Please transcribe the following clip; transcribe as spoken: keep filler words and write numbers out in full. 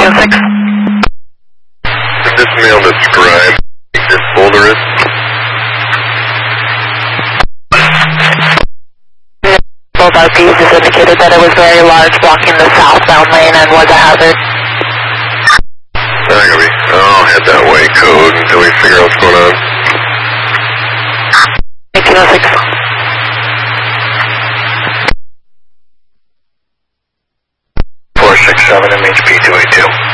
oh six. Did this male describe what this boulder is? Both R Ps has indicated that it was very large, blocking the southbound lane and was a hazard. Not gonna be. I'll head that way, code, until we figure out what's going on. eighteen oh six. four six seven M H P two eight two.